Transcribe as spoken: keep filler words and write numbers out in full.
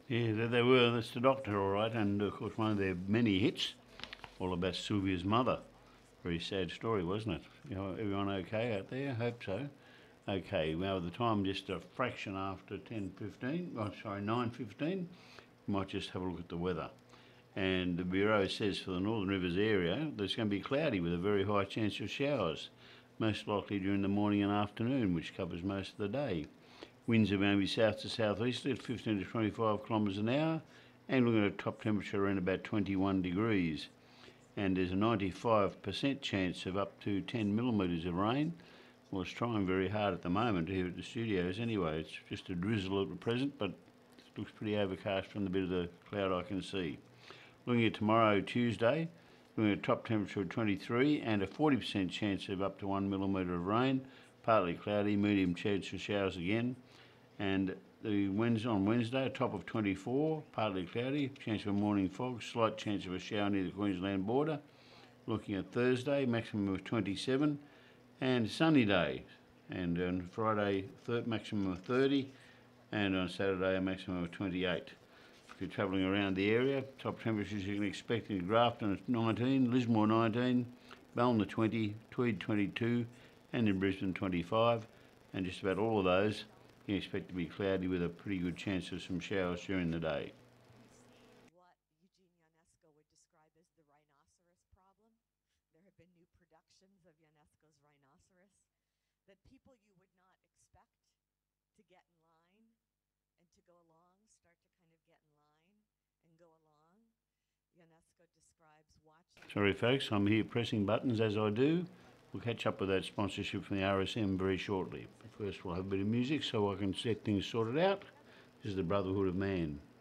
Yeah, they, they were. That's the Doctor, all right. And of course, one of their many hits, all about Sylvia's mother. Very sad story, wasn't it? You know, everyone okay out there? Hope so. Okay, well, the time just a fraction after ten fifteen. Oh, sorry, nine fifteen. We might just have a look at the weather. And the Bureau says for the Northern Rivers area, there's going to be cloudy with a very high chance of showers, most likely during the morning and afternoon, which covers most of the day. Winds are going to be south to southeasterly at fifteen to twenty-five kilometres an hour, and looking at a top temperature around about twenty-one degrees. And there's a ninety-five percent chance of up to ten millimetres of rain. Well, it's trying very hard at the moment here at the studios anyway. It's just a drizzle at the present, but it looks pretty overcast from the bit of the cloud I can see. Looking at tomorrow, Tuesday, looking at a top temperature of twenty-three and a forty percent chance of up to one millimetre of rain, partly cloudy, medium chance of showers again. And the Wednesday, on Wednesday, a top of twenty-four, partly cloudy, chance of a morning fog, slight chance of a shower near the Queensland border. Looking at Thursday, maximum of twenty-seven, and sunny day. And on Friday, thir- maximum of thirty, and on Saturday, a maximum of twenty-eight. If you're travelling around the area, top temperatures you can expect in Grafton at nineteen, Lismore nineteen, Ballina twenty, Tweed twenty-two, and in Brisbane twenty-five. And just about all of those you can expect to be cloudy with a pretty good chance of some showers during the day. What Eugene Ionesco would describe as the rhinoceros problem. There have been new productions of Ionesco's rhinoceros that people you would not expect to get in line and to go along start to kind of get in line and go along. Ionesco describes watching. Sorry folks, I'm here pressing buttons as I do. We'll catch up with that sponsorship from the R S M very shortly. But first we'll have a bit of music so I can set things sorted out. This is the Brotherhood of Man.